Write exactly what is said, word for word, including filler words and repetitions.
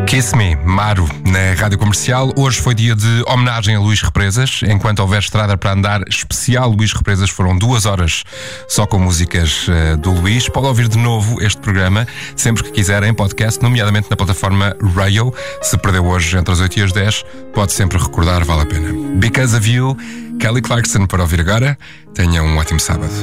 Kiss Me, Maru, na Rádio Comercial. Hoje foi dia de homenagem a Luís Represas. Enquanto houver estrada para andar, especial Luís Represas, foram duas horas só com músicas uh, do Luís. Pode ouvir de novo este programa sempre que quiser em podcast, nomeadamente na plataforma Rayo. Se perdeu hoje entre as oito e as dez, pode sempre recordar, vale a pena. Because of You, Kelly Clarkson para ouvir agora. Tenha um ótimo sábado.